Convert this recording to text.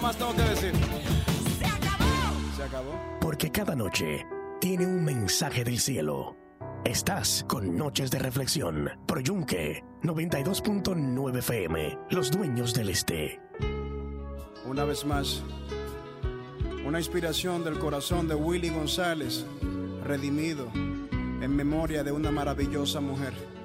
más tengo que decir? ¡Se acabó! Se acabó. Porque cada noche tiene un mensaje del cielo. Estás con Noches de Reflexión por Yunque 92.9 FM, los dueños del este. Una vez más, una inspiración del corazón de Willy González, redimido en memoria de una maravillosa mujer.